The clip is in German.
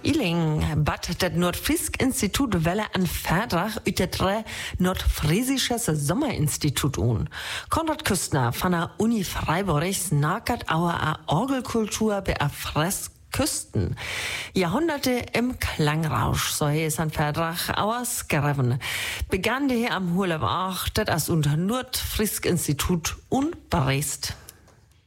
Iling bat das Nordfrisk-Institut Welle an Vertrag über das Nordfriesisches Sommerinstitut un. Konrad Küstner von der Uni Freiburg snackert auer Orgelkultur bei a Küsten. Jahrhunderte im Klangrausch, so ist ein Vertrag ausgeschrieben. Begann der am Hulebach, das als unter Nordfrisk-Institut und Brest.